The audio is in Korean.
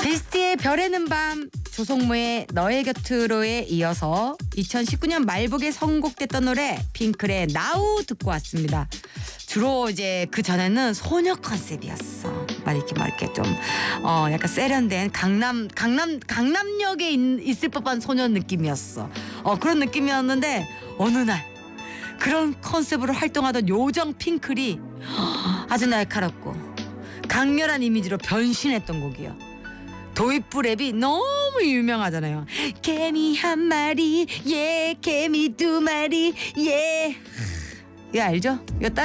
비스트의 별에는 밤, 조성모의 너의 곁으로에 이어서 2019년 말복에 선곡됐던 노래 핑클의 나우 듣고 왔습니다. 주로 이제 그 전에는 소녀 컨셉이었어. 막 이렇게 좀 약간 세련된 강남역에 있을 법한 소녀 느낌이었어. 그런 느낌이었는데 어느 날 그런 컨셉으로 활동하던 요정 핑클이 아주 날카롭고 강렬한 이미지로 변신했던 곡이요. 도입부 랩이 너무 유명하잖아요. 개미 한 마리, 예, 개미 두 마리, 예. 이거 알죠? 이거